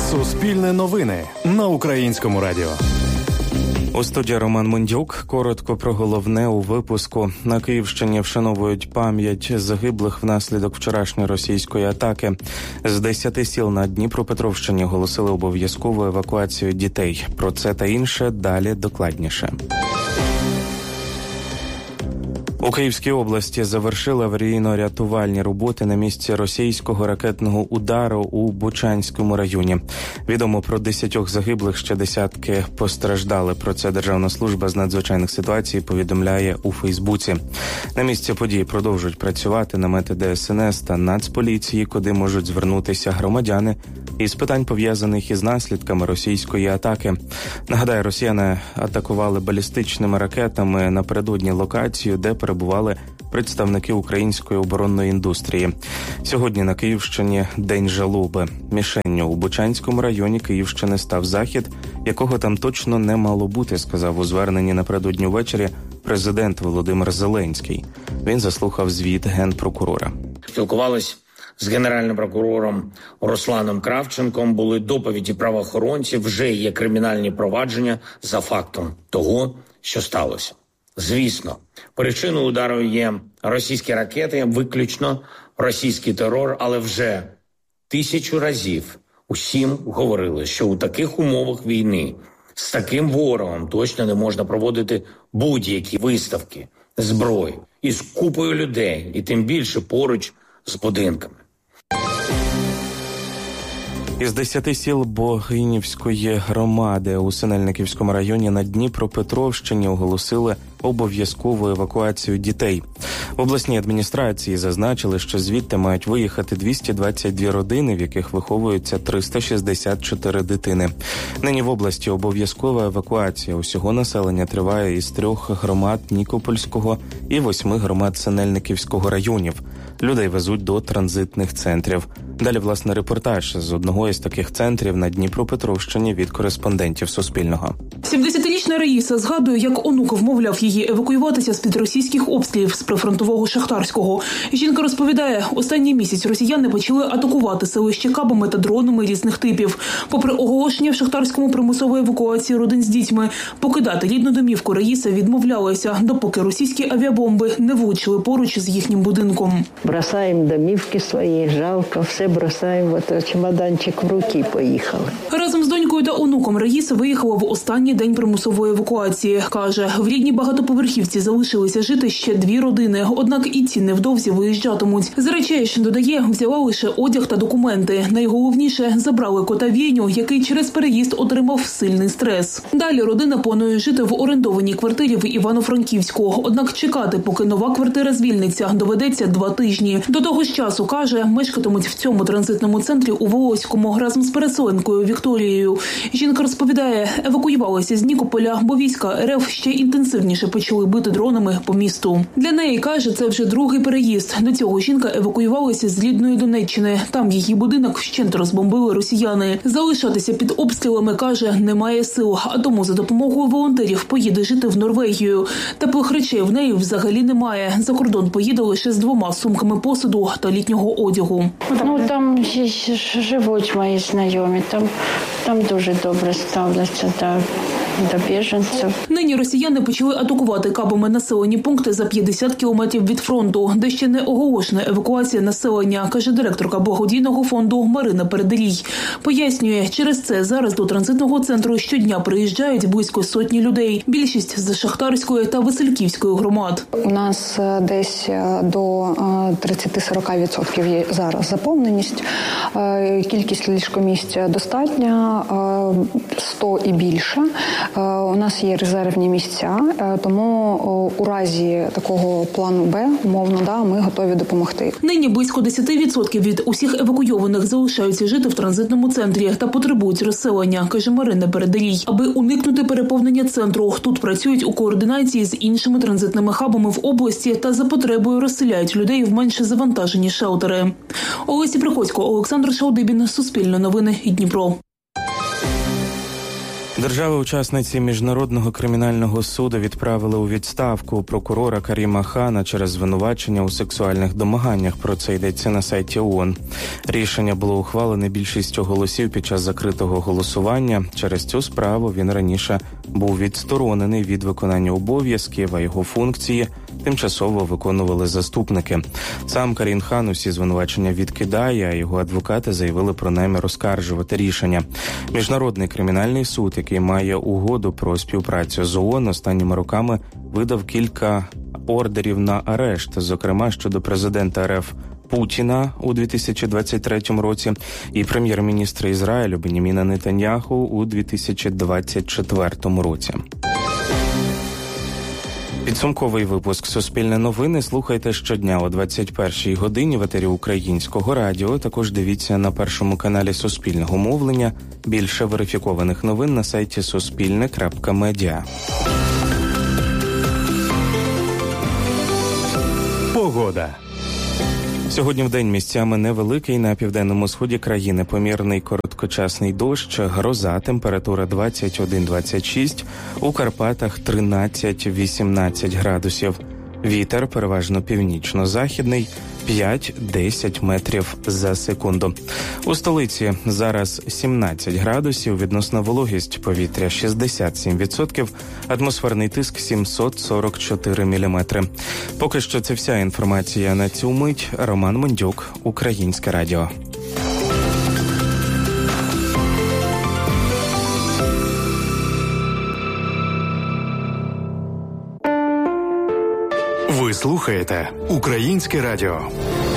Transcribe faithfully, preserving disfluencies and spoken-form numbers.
Суспільне новини на Українському радіо. У студії Роман Мондюк. Коротко про головне у випуску. На Київщині вшановують пам'ять загиблих внаслідок вчорашньої російської атаки. З десяти сіл на Дніпропетровщині оголосили обов'язкову евакуацію дітей. Про це та інше далі докладніше. У Київській області завершили аварійно-рятувальні роботи на місці російського ракетного удару у Бучанському районі. Відомо про десятьох загиблих, ще десятки постраждали. Про це Державна служба з надзвичайних ситуацій повідомляє у Фейсбуці. На місці події продовжують працювати намети Де Ес Ен Ес та Нацполіції, куди можуть звернутися громадяни із питань, пов'язаних із наслідками російської атаки. Нагадаю, росіяни атакували балістичними ракетами напередодні локацію, де перебували представники української оборонної індустрії. Сьогодні на Київщині День жалоби. Мішенню у Бучанському районі Київщини став захід, якого там точно не мало бути, сказав у зверненні напередодні ввечері президент Володимир Зеленський. Він заслухав звіт генпрокурора. Спілкувались з генеральним прокурором Русланом Кравченком, були доповіді правоохоронців, вже є кримінальні провадження за фактом того, що сталося. Звісно, причиною удару є російські ракети, виключно російський терор, але вже тисячу разів усім говорили, що у таких умовах війни з таким ворогом точно не можна проводити будь-які виставки зброї із купою людей, і тим більше поруч з будинками. Із десяти сіл Богинівської громади у Синельниківському районі на Дніпропетровщині оголосили обов'язкову евакуацію дітей. В обласній адміністрації зазначили, що звідти мають виїхати двісті двадцять дві родини, в яких виховуються триста шістдесят чотири дитини. Нині в області обов'язкова евакуація усього населення триває із трьох громад Нікопольського і восьми громад Синельниківського районів. Людей везуть до транзитних центрів. Далі, власне, репортаж з одного із таких центрів на Дніпропетровщині від кореспондентів Суспільного. сімдесятирічна Раїса згадує, як онук вмовляв її евакуюватися з-під російських обстрілів з прифронтового Шахтарського. Жінка розповідає, останній місяць росіяни почали атакувати селище кабами та дронами різних типів. Попри оголошення в Шахтарському примусової евакуації родин з дітьми, покидати рідну домівку Раїса відмовлялася, допоки російські авіабомби не влучили поруч з їхнім будинком. Бросаємо домівки свої, жалко, все бросаємо, от чемоданчик в руки і поїхали. Разом з донькою та онуком Раїса виїхала в останній день примусової евакуації. Каже, в рідній багатоповерхівці залишилися жити ще дві родини, однак і ці невдовзі виїжджатимуть. З речей, що додає, взяла лише одяг та документи. Найголовніше – забрали кота Вєню, який через переїзд отримав сильний стрес. Далі родина планує жити в орендованій квартирі в Івано-Франківську. Однак чекати, поки нова квартира звільниться, доведеться два тижні. До того ж часу, каже, мешкатимуть в цьому транзитному центрі у Волоському разом з переселенкою Вікторією. Жінка розповідає, евакуювалася з Нікополя, бо війська Ер Еф ще інтенсивніше почали бити дронами по місту. Для неї, каже, це вже другий переїзд. До цього жінка евакуювалася з рідної Донеччини. Там її будинок вщент розбомбили росіяни. Залишатися під обстрілами, каже, немає сил, а тому за допомогою волонтерів поїде жити в Норвегію. Теплих речей в неї взагалі немає. За кордон поїде лише з двома сумками посуду та літнього одягу. Ну, там живуть мої знайомі, там, там дуже добре ставляться до, до біженців. Нині росіяни почали атакувати кабами населені пункти за п'ятдесят кілометрів від фронту, де ще не оголошена евакуація населення, каже директорка благодійного фонду Марина Переделій. Пояснює, через це зараз до транзитного центру щодня приїжджають близько сотні людей. Більшість з Шахтарської та Васильківської громад. У нас десь до тридцять-сорок відсотків є зараз заповненість. Кількість ліжкомісць достатня, сто і більше. У нас є резервні місця, тому у разі такого плану Б, умовно, да, ми готові допомогти. Нині близько десять відсотків від усіх евакуйованих залишаються жити в транзитному центрі та потребують розселення, каже Марина Переделій. Аби уникнути переповнення центру, тут працюють у координації з іншими транзитними хабами в області та за потребою розселяють людей в менше завантажені шелтери. Олесі Приходько, Олександр Шалдибін, Суспільне новини, Дніпро. Держави-учасниці Міжнародного кримінального суду відправили у відставку прокурора Каріма Хана через звинувачення у сексуальних домаганнях. Про це йдеться на сайті ООН. Рішення було ухвалене більшістю голосів під час закритого голосування. Через цю справу він раніше був відсторонений від виконання обов'язків, а його функції тимчасово виконували заступники. Сам Карім Хан усі звинувачення відкидає, а його адвокати заявили про намір оскаржувати рішення. Міжнародний кримінальний суд, який має угоду про співпрацю з ООН, останніми роками видав кілька ордерів на арешт, зокрема щодо президента РФ Путіна у дві тисячі двадцять третьому році і прем'єр-міністра Ізраїлю Беняміна Нетаньяху у дві тисячі двадцять четвертому році. Підсумковий випуск «Суспільне новини» слухайте щодня о двадцять першій годині в етері Українського радіо. Також дивіться на першому каналі Суспільного мовлення. Більше верифікованих новин на сайті суспільне крапка медіа. Погода. Сьогодні вдень місцями невеликий, на південному сході країни помірний короткочасний дощ, гроза, температура двадцять один - двадцять шість, у Карпатах тринадцять - вісімнадцять градусів. Вітер переважно північно-західний, п'ять - десять метрів за секунду. У столиці зараз сімнадцять градусів, відносна вологість повітря шістдесят сім відсотків, атмосферний тиск сімсот сорок чотири міліметри. Поки що це вся інформація на цю мить. Роман Мондюк, Українське радіо. Ви слухаєте Українське радіо.